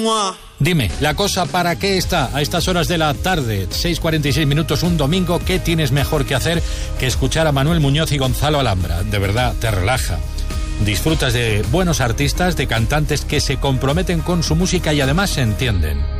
Dime, ¿la cosa para qué está a estas horas de la tarde? 6:46 minutos un domingo. ¿Qué tienes mejor que hacer que escuchar a Manuel Muñoz y Gonzalo Alhambra? De verdad, te relaja. Disfrutas de buenos artistas, de cantantes que se comprometen con su música y además se entienden.